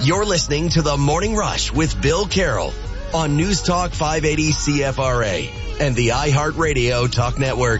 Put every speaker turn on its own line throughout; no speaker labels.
You're listening to The Morning Rush with Bill Carroll on News Talk 580 CFRA and the iHeartRadio Talk Network.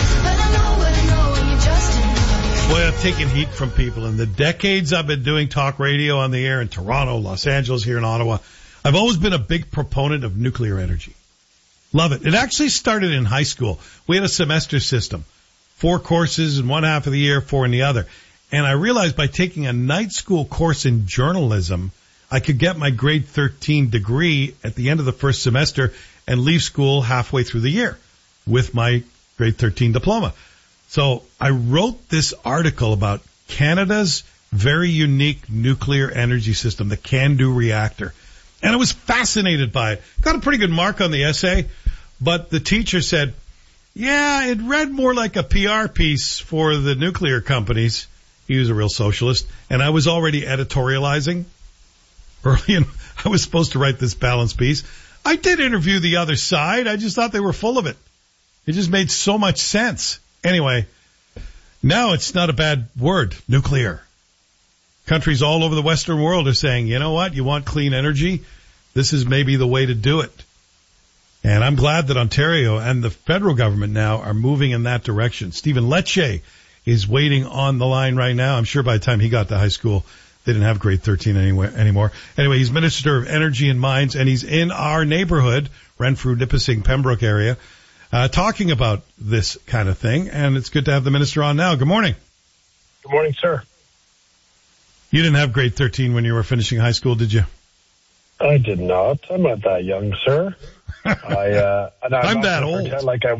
Boy, I've taken heat from people. In the decades I've been doing talk radio on the air in Toronto, Los Angeles, here in Ottawa, I've always been a big proponent of nuclear energy. Love it. It actually started in high school. We had a semester system, 4 courses in one half of the year, 4 in the other. And I realized by taking a night school course in journalism, I could get my grade 13 degree at the end of the first semester and leave school halfway through the year with my grade 13 diploma. So I wrote this article about Canada's very unique nuclear energy system, the CANDU reactor. And I was fascinated by it. Got a pretty good mark on the essay, but the teacher said, yeah, it read more like a PR piece for the nuclear companies. He was a real socialist. And I was already editorializing early, and I was supposed to write this balanced piece. I did interview the other side. I just thought they were full of it. It just made so much sense. Anyway, now it's not a bad word, nuclear. Countries all over the Western world are saying, you know what, you want clean energy? This is maybe the way to do it. And I'm glad that Ontario and the federal government now are moving in that direction. Stephen Lecce is waiting on the line right now. I'm sure by the time he got to high school, they didn't have grade 13 anymore. Anyway, he's Minister of Energy and Mines, and he's in our neighborhood, Renfrew, Nipissing, Pembroke area, talking about this kind of thing. And it's good to have the minister on now. Good morning.
Good morning, sir.
You didn't have grade 13 when you were finishing high school, did you?
I did not. I'm not that young, sir.
I'm that old.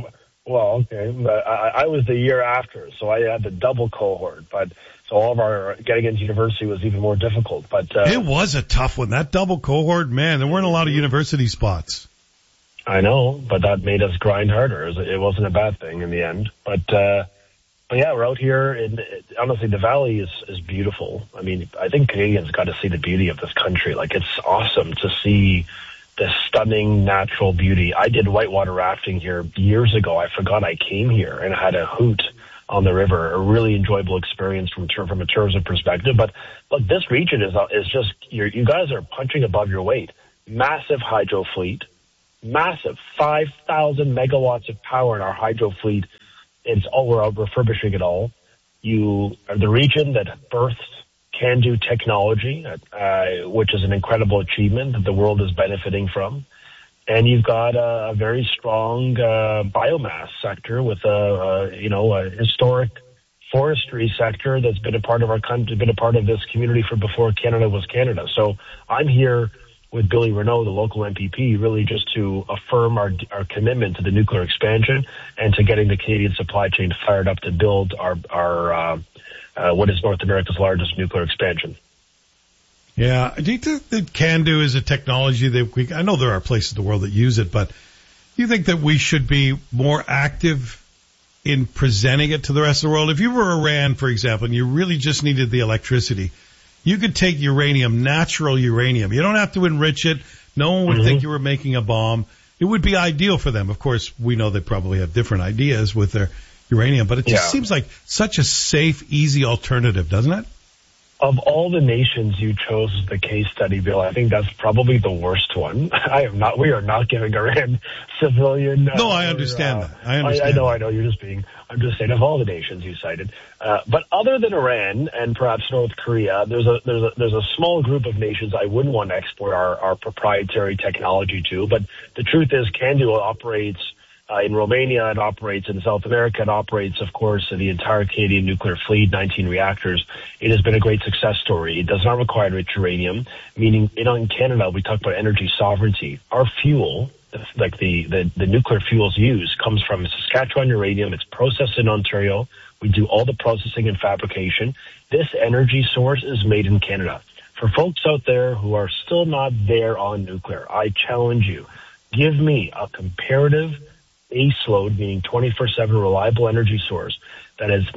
Okay. But I was the year after, so I had the double cohort. But so all of our getting into university was even more difficult. But
it was a tough one. That double cohort, man, there weren't a lot of university spots.
I know, but that made us grind harder. It wasn't a bad thing in the end. But yeah, we're out here. Honestly, the valley is beautiful. I mean, I think Canadians got to see the beauty of this country. Like, it's awesome to see the stunning natural beauty. I did whitewater rafting here years ago. I forgot I came here and had a hoot on the river. A really enjoyable experience from a tourism perspective. But look, this region is just, you guys are punching above your weight. Massive hydro fleet. Massive 5,000 megawatts of power in our hydro fleet. We're out refurbishing it all. You are the region that birthed CANDU technology, which is an incredible achievement that the world is benefiting from. And you've got a very strong biomass sector with a historic forestry sector that's been a part of our country, been a part of this community for before Canada was Canada. So I'm here with Billy Renaud, the local MPP, really just to affirm our commitment to the nuclear expansion and to getting the Canadian supply chain fired up to build our what is North America's largest nuclear expansion.
Yeah. Do you think that CANDU is a technology that I know there are places in the world that use it, but do you think that we should be more active in presenting it to the rest of the world? If you were Iran, for example, and you really just needed the electricity, you could take uranium, natural uranium. You don't have to enrich it. No one would think you were making a bomb. It would be ideal for them. Of course, we know they probably have different ideas with their uranium, but it just seems like such a safe, easy alternative, doesn't it?
Of all the nations you chose as the case study, Bill, I think that's probably the worst one. We are not giving Iran civilian.
No, I understand that. I understand.
I know. I'm just saying of all the nations you cited. But other than Iran and perhaps North Korea, there's a small group of nations I wouldn't want to export our proprietary technology to. But the truth is, CANDU operates in Romania, it operates in South America, it operates, of course, in the entire Canadian nuclear fleet, 19 reactors. It has been a great success story. It does not require rich uranium, meaning, in Canada, we talk about energy sovereignty. Our fuel, like the nuclear fuels used, comes from Saskatchewan uranium. It's processed in Ontario. We do all the processing and fabrication. This energy source is made in Canada. For folks out there who are still not there on nuclear, I challenge you, give me a comparative baseload, meaning 24/7 reliable energy source that is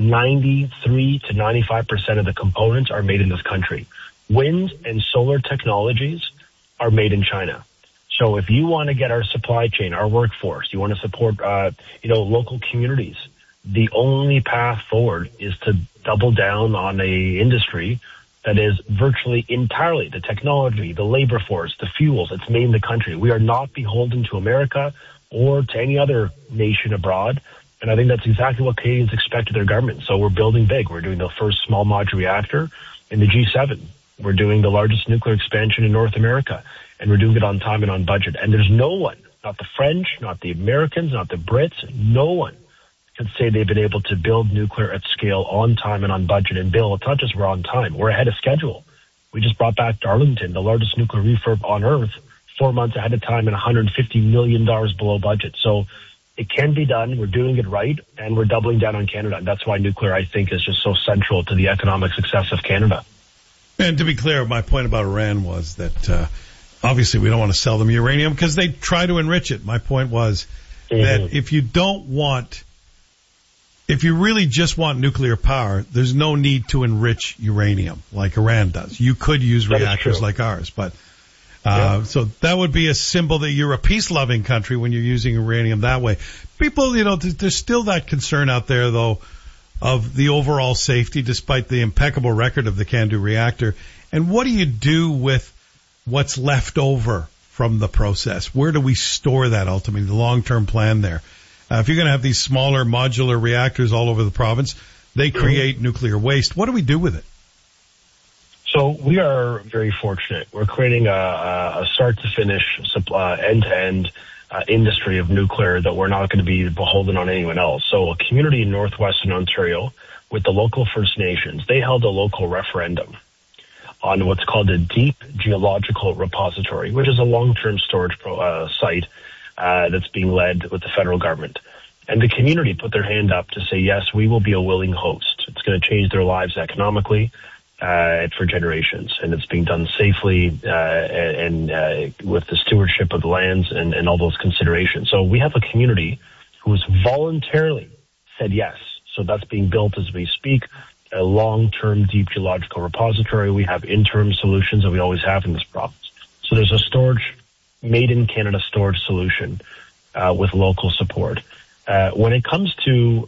93 to 95% of the components are made in this country. Wind and solar technologies are made in China. So if you want to get our supply chain, our workforce, you want to support, local communities, the only path forward is to double down on a industry that is virtually entirely the technology, the labor force, the fuels. It's made in the country. We are not beholden to America or to any other nation abroad. And I think that's exactly what Canadians expect of their government. So we're building big. We're doing the first small modular reactor in the G7. We're doing the largest nuclear expansion in North America. And we're doing it on time and on budget. And there's no one, not the French, not the Americans, not the Brits, no one can say they've been able to build nuclear at scale on time and on budget. And Bill, it's not just we're on time. We're ahead of schedule. We just brought back Darlington, the largest nuclear refurb on Earth, 4 months ahead of time and $150 million below budget. So it can be done. We're doing it right, and we're doubling down on Canada. And that's why nuclear, I think, is just so central to the economic success of Canada.
And to be clear, my point about Iran was that obviously we don't want to sell them uranium because they try to enrich it. My point was that if you really just want nuclear power, there's no need to enrich uranium like Iran does. You could use reactors like ours, but so that would be a symbol that you're a peace-loving country when you're using uranium that way. People, there's still that concern out there, though, of the overall safety, despite the impeccable record of the CANDU reactor. And what do you do with what's left over from the process? Where do we store that ultimately, the long-term plan there? If you're going to have these smaller modular reactors all over the province, they create nuclear waste. What do we do with it?
So we are very fortunate. We're creating a start-to-finish, end-to-end industry of nuclear that we're not going to be beholden on anyone else. So a community in northwestern Ontario with the local First Nations, they held a local referendum on what's called a deep geological repository, which is a long-term storage site that's being led with the federal government. And the community put their hand up to say, yes, we will be a willing host. It's going to change their lives economically for generations. And it's being done safely and with the stewardship of the lands and all those considerations. So we have a community who has voluntarily said yes. So that's being built as we speak, a long-term deep geological repository. We have interim solutions that we always have in this province. So there's a storage, made in Canada storage solution with local support. When it comes to,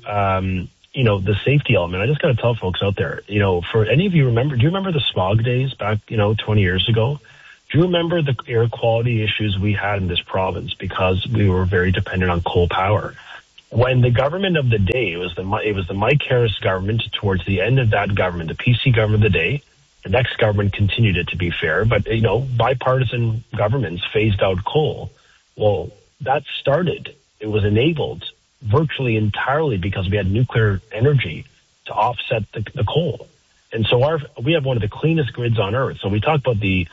the safety element, I just got to tell folks out there, for any of you do you remember the smog days back, 20 years ago? Do you remember the air quality issues we had in this province because we were very dependent on coal power? When the government of the day, it was the Mike Harris government towards the end of that government, the PC government of the day. The next government continued it, to be fair, but, bipartisan governments phased out coal. Well, that started. It was enabled virtually entirely because we had nuclear energy to offset the coal. And so we have one of the cleanest grids on Earth. So we talk about the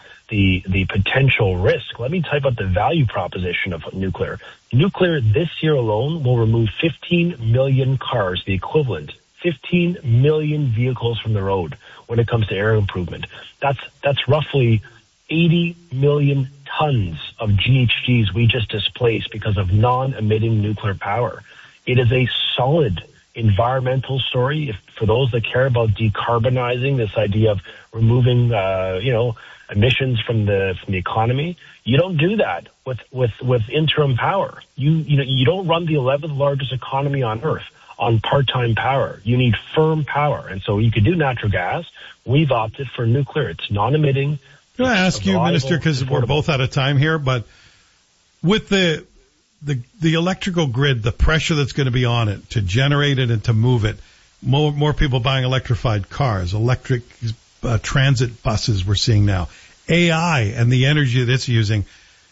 potential risk. Let me type out the value proposition of nuclear. Nuclear this year alone will remove 15 million cars, the equivalent, 15 million vehicles from the road when it comes to air improvement. That's roughly 80 million tons of GHGs we just displaced because of non-emitting nuclear power. It is a solid environmental story. For those that care about decarbonizing, this idea of removing, emissions from the economy, you don't do that with interim power. You don't run the 11th largest economy on Earth on part-time power. You need firm power. And so you could do natural gas. We've opted for nuclear. It's non-emitting.
Can I ask you, Minister, because we're both out of time here, but with the electrical grid, the pressure that's going to be on it to generate it and to move it, more people buying electrified cars, electric transit buses we're seeing now, AI and the energy that it's using.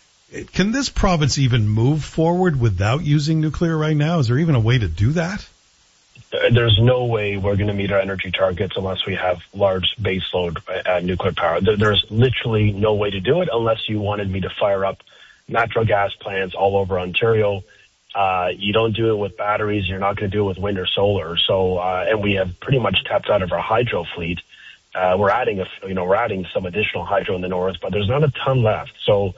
Can this province even move forward without using nuclear right now? Is there even a way to do that?
There's no way we're going to meet our energy targets unless we have large baseload nuclear power. There's literally no way to do it unless you wanted me to fire up natural gas plants all over Ontario. You don't do it with batteries. You're not going to do it with wind or solar. So, and we have pretty much tapped out of our hydro fleet. We're adding some additional hydro in the north, but there's not a ton left. So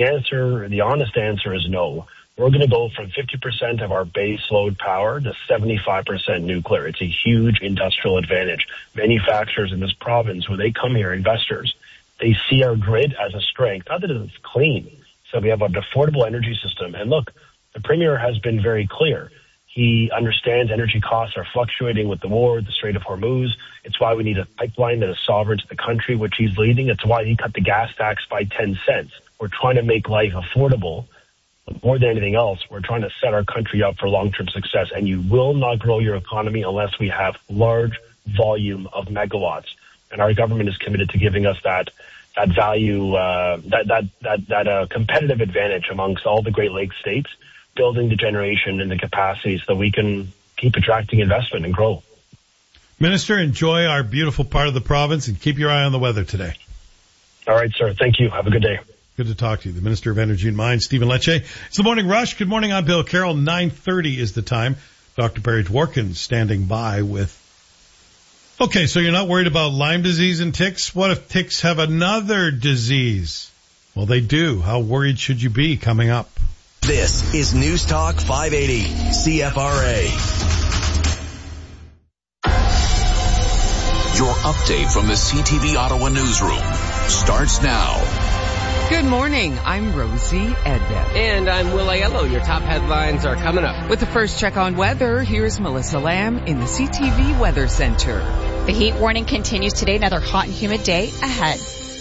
the honest answer is no. We're going to go from 50% of our base load power to 75% nuclear. It's a huge industrial advantage. Manufacturers in this province, when they come here, investors, they see our grid as a strength. Not that it's clean. So we have an affordable energy system. And look, the Premier has been very clear. He understands energy costs are fluctuating with the war, the Strait of Hormuz. It's why we need a pipeline that is sovereign to the country, which he's leading. It's why he cut the gas tax by 10 cents. We're trying to make life affordable. But more than anything else, we're trying to set our country up for long-term success. And you will not grow your economy unless we have large volume of megawatts. And our government is committed to giving us that value, that competitive advantage amongst all the Great Lakes states, building the generation and the capacity so that we can keep attracting investment and grow.
Minister, enjoy our beautiful part of the province and keep your eye on the weather today.
All right, sir. Thank you. Have a good day.
Good to talk to you. The Minister of Energy and Mines, Stephen Lecce. It's the Morning Rush. Good morning. I'm Bill Carroll. 9:30 is the time. Dr. Barry Dworkin standing by with... Okay, so you're not worried about Lyme disease and ticks? What if ticks have another disease? Well, they do. How worried should you be? Coming up.
This is News Talk 580 CFRA.
Your update from the CTV Ottawa newsroom starts now.
Good morning. I'm Rosie Edbeck.
And I'm Will Aiello. Your top headlines are coming up.
With the first check on weather, here's Melissa Lamb in the CTV Weather Center.
The heat warning continues today. Another hot and humid day ahead.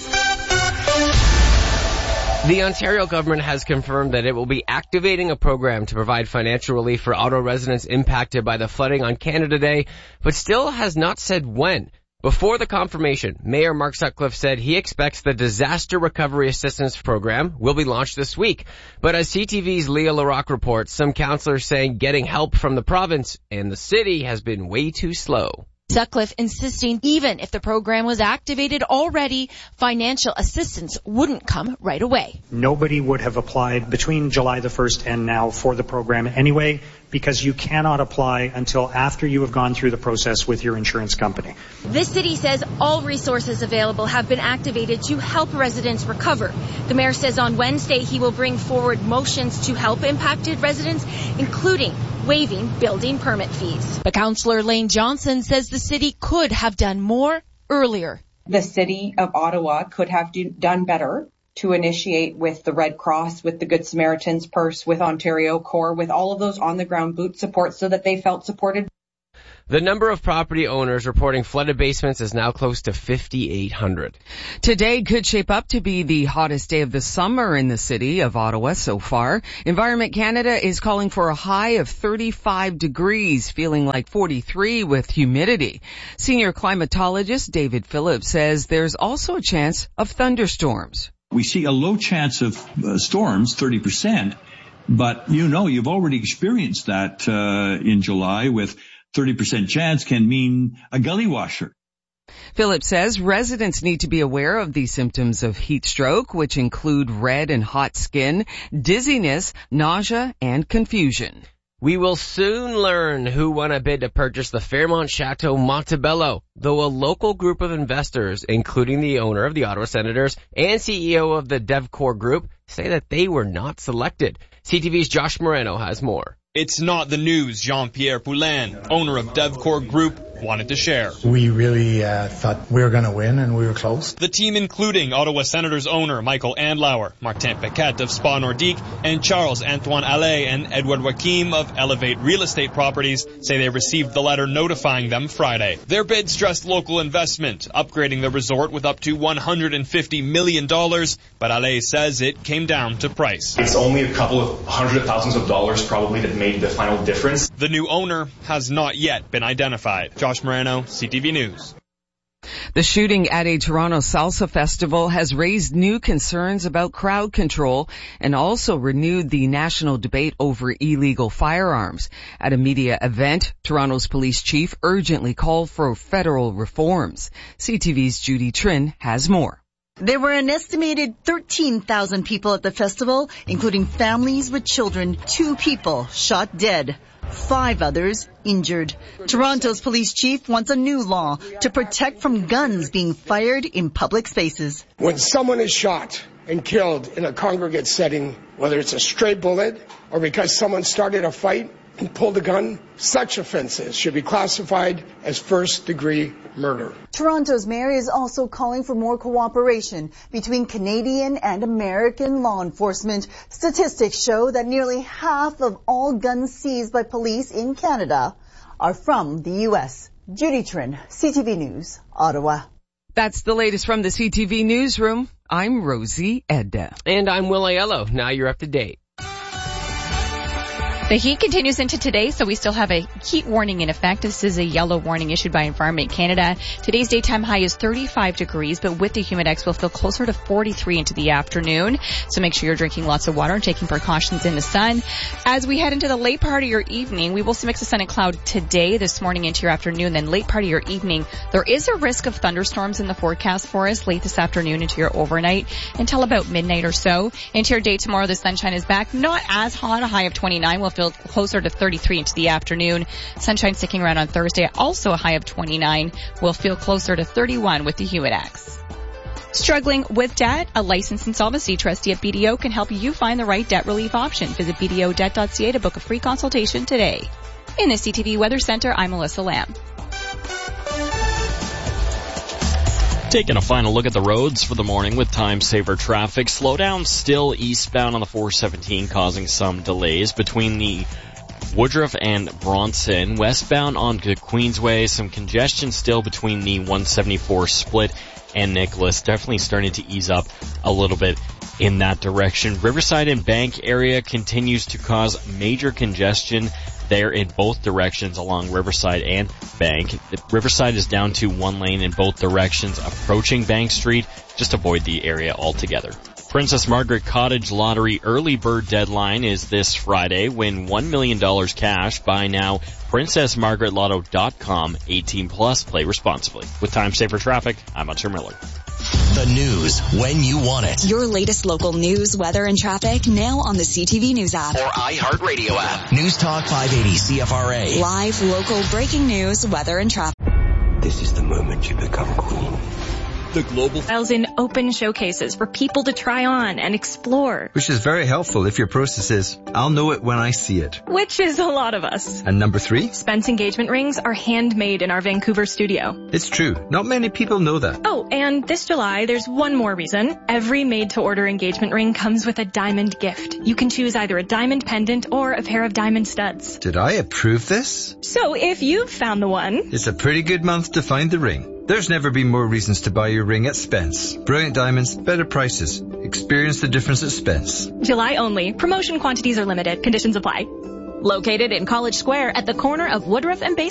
The Ontario government has confirmed that it will be activating a program to provide financial relief for Ottawa residents impacted by the flooding on Canada Day, but still has not said when. Before the confirmation, Mayor Mark Sutcliffe said he expects the Disaster Recovery Assistance Program will be launched this week. But as CTV's Leah Larocque reports, some councillors saying getting help from the province and the city has been way too slow.
Sutcliffe insisting even if the program was activated already, financial assistance wouldn't come right away.
Nobody would have applied between July the 1st and now for the program anyway, because you cannot apply until after you have gone through the process with your insurance company.
This city says all resources available have been activated to help residents recover. The mayor says on Wednesday he will bring forward motions to help impacted residents, including waiving building permit fees. But Councillor Lane Johnson says the city could have done more earlier.
The city of Ottawa could have done better to initiate with the Red Cross, with the Good Samaritan's Purse, with Ontario Corps, with all of those on-the-ground boot support so that they felt supported.
The number of property owners reporting flooded basements is now close to 5,800.
Today could shape up to be the hottest day of the summer in the city of Ottawa so far. Environment Canada is calling for a high of 35 degrees, feeling like 43 with humidity. Senior climatologist David Phillips says there's also a chance of thunderstorms.
We see a low chance of storms, 30%, but you've already experienced that in July with 30% chance can mean a gully washer.
Phillips says residents need to be aware of the symptoms of heat stroke, which include red and hot skin, dizziness, nausea, and confusion.
We will soon learn who won a bid to purchase the Fairmont Chateau Montebello, though a local group of investors, including the owner of the Ottawa Senators and CEO of the DevCore Group, say that they were not selected. CTV's Josh Moreno has more.
It's not the news Jean-Pierre Poulin, owner of DevCore Group, wanted to share.
We really thought we were going to win, and we were close.
The team, including Ottawa Senators owner Michael Andlauer, Martin Paquette of Spa Nordique, and Charles-Antoine Allais and Edward Joachim of Elevate Real Estate Properties, say they received the letter notifying them Friday. Their bid stressed local investment, upgrading the resort with up to $150 million, but Allais says it came down to price.
It's only a couple of hundred of thousands of dollars probably that made the final difference.
The new owner has not yet been identified. Josh Moreno, CTV News.
The shooting at a Toronto salsa festival has raised new concerns about crowd control and also renewed the national debate over illegal firearms. At a media event, Toronto's police chief urgently called for federal reforms. CTV's Judy Trin has more.
There were an estimated 13,000 people at the festival, including families with children. 2 people shot dead, 5 others injured. Toronto's police chief wants a new law to protect from guns being fired in public spaces.
When someone is shot and killed in a congregate setting, whether it's a stray bullet or because someone started a fight, and pulled a gun, such offenses should be classified as first-degree murder.
Toronto's mayor is also calling for more cooperation between Canadian and American law enforcement. Statistics show that nearly half of all guns seized by police in Canada are from the U.S. Judy Trin, CTV News, Ottawa.
That's the latest from the CTV Newsroom. I'm Rosie Edda.
And I'm Will Aiello. Now you're up to date.
The heat continues into today, so we still have a heat warning in effect. This is a yellow warning issued by Environment Canada. Today's daytime high is 35 degrees, but with the humidex, we'll feel closer to 43 into the afternoon. So make sure you're drinking lots of water and taking precautions in the sun. As we head into the late part of your evening, we will see a mix of sun and cloud today, this morning into your afternoon. Then late part of your evening, there is a risk of thunderstorms in the forecast for us late this afternoon into your overnight until about midnight or so. Into your day tomorrow, the sunshine is back. Not as hot, a high of 29. We'll feel closer to 33 into the afternoon. Sunshine sticking around on Thursday, also a high of 29. We'll feel closer to 31 with the humidex. Struggling with debt? A licensed insolvency trustee at BDO can help you find the right debt relief option. Visit BDOdebt.ca to book a free consultation today. In the CTV Weather Center, I'm Melissa Lamb.
Taking a final look at the roads for the morning with time-saver traffic. Slowdown still eastbound on the 417, causing some delays between the Woodruff and Bronson. Westbound on Queensway, some congestion still between the 174 split and Nicholas. Definitely starting to ease up a little bit in that direction. Riverside and Bank area continues to cause major congestion there in both directions along Riverside and Bank. Riverside is down to one lane in both directions approaching Bank Street. Just avoid the area altogether. Princess Margaret Cottage Lottery early bird deadline is this Friday. Win $1 million cash. Buy now. PrincessMargaretLotto.com. 18 plus. Play responsibly. With time saver traffic, I'm Hunter Miller.
The news when you want it.
Your latest local news, weather, and traffic now on the CTV News app.
Or iHeartRadio app. News Talk 580 CFRA.
Live, local, breaking news, weather, and traffic.
This is the moment you become queen.
The global
files in open showcases for people to try on and explore.
Which is very helpful if your process is, I'll know it when I see it.
Which is a lot of us.
And number 3?
Spence engagement rings are handmade in our Vancouver studio.
It's true. Not many people know that.
Oh, and this July, there's one more reason. Every made-to-order engagement ring comes with a diamond gift. You can choose either a diamond pendant or a pair of diamond studs.
Did I approve this?
So if you've found the one...
It's a pretty good month to find the ring. There's never been more reasons to buy your ring at Spence. Brilliant diamonds, better prices. Experience the difference at Spence.
July only. Promotion quantities are limited. Conditions apply.
Located in College Square at the corner of Woodruff and Bay